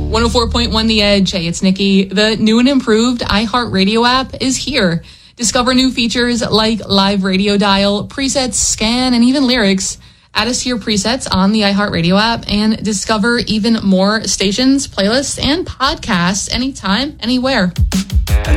104.1 The Edge. Hey, it's Nikki. The new and improved iHeartRadio app is here. Discover new features like live radio dial, presets, scan, and even lyrics. Add us to your presets on the iHeartRadio app and discover even more stations, playlists, and podcasts anytime, anywhere.